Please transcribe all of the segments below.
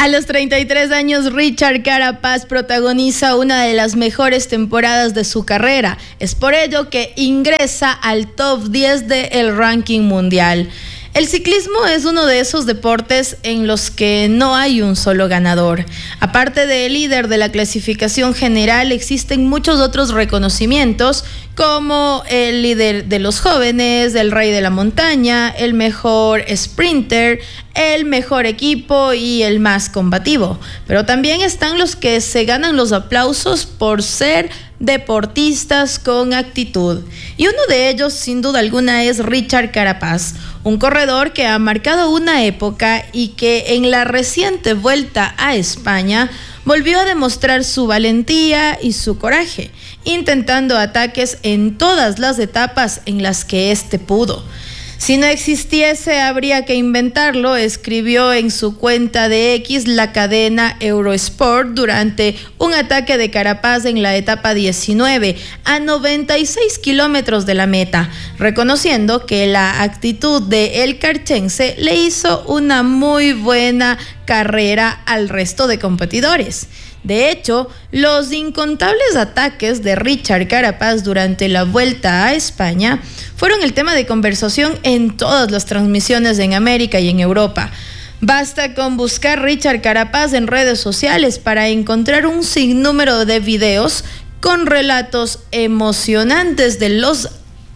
A los 33 años, Richard Carapaz protagoniza una de las mejores temporadas de su carrera. Es por ello que ingresa al top 10 del ranking mundial. El ciclismo es uno de esos deportes en los que no hay un solo ganador. Aparte del líder de la clasificación general, existen muchos otros reconocimientos como el líder de los jóvenes, el rey de la montaña, el mejor sprinter, el mejor equipo y el más combativo. Pero también están los que se ganan los aplausos por ser deportistas con actitud. Y uno de ellos, sin duda alguna, es Richard Carapaz, un corredor que ha marcado una época y que en la reciente vuelta a España volvió a demostrar su valentía y su coraje, intentando ataques en todas las etapas en las que éste pudo. Si no existiese, habría que inventarlo, escribió en su cuenta de X la cadena Eurosport durante un ataque de Carapaz en la etapa 19, a 96 kilómetros de la meta, reconociendo que la actitud de el carchense le hizo una muy buena carrera al resto de competidores. De hecho, los incontables ataques de Richard Carapaz durante la Vuelta a España fueron el tema de conversación en todas las transmisiones en América y en Europa. Basta con buscar Richard Carapaz en redes sociales para encontrar un sinnúmero de videos con relatos emocionantes de los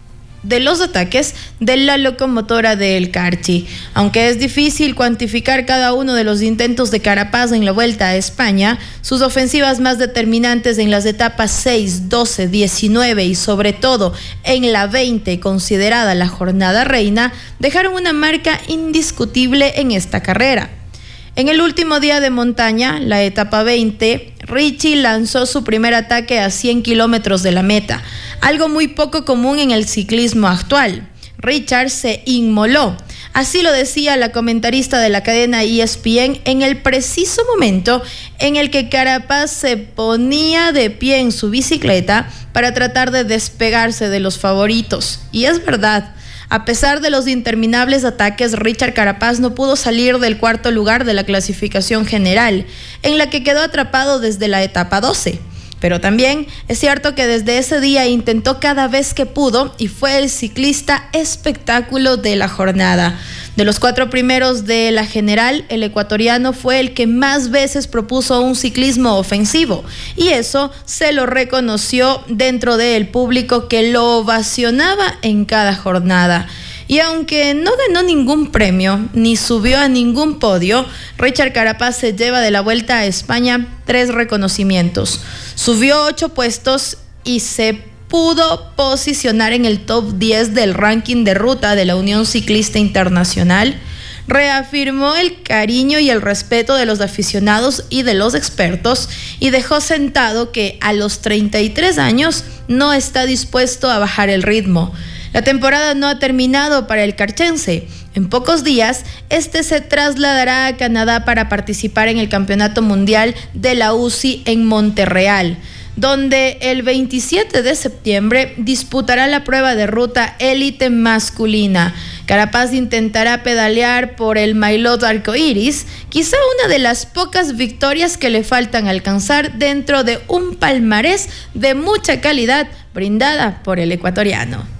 ataques de la locomotora del Carchi. Aunque es difícil cuantificar cada uno de los intentos de Carapaz en la Vuelta a España, sus ofensivas más determinantes en las etapas 6, 12, 19 y sobre todo en la 20, considerada la jornada reina, dejaron una marca indiscutible en esta carrera. En el último día de montaña, la etapa 20, Richie lanzó su primer ataque a 100 kilómetros de la meta, algo muy poco común en el ciclismo actual. Richard se inmoló, así lo decía la comentarista de la cadena ESPN, en el preciso momento en el que Carapaz se ponía de pie en su bicicleta para tratar de despegarse de los favoritos. Y es verdad. A pesar de los interminables ataques, Richard Carapaz no pudo salir del cuarto lugar de la clasificación general, en la que quedó atrapado desde la etapa 12. Pero también es cierto que desde ese día intentó cada vez que pudo y fue el ciclista espectáculo de la jornada. De los 4 primeros de la general, el ecuatoriano fue el que más veces propuso un ciclismo ofensivo, y eso se lo reconoció dentro del público que lo ovacionaba en cada jornada. Y aunque no ganó ningún premio ni subió a ningún podio, Richard Carapaz se lleva de la Vuelta a España 3 reconocimientos. Subió 8 puestos y se pudo posicionar en el top 10 del ranking de ruta de la Unión Ciclista Internacional. Reafirmó el cariño y el respeto de los aficionados y de los expertos y dejó sentado que a los 33 años no está dispuesto a bajar el ritmo. La temporada no ha terminado para el carchense. En pocos días, este se trasladará a Canadá para participar en el Campeonato Mundial de la UCI en Montreal, donde el 27 de septiembre disputará la prueba de ruta élite masculina. Carapaz intentará pedalear por el Maillot Arcoiris, quizá una de las pocas victorias que le faltan alcanzar dentro de un palmarés de mucha calidad brindada por el ecuatoriano.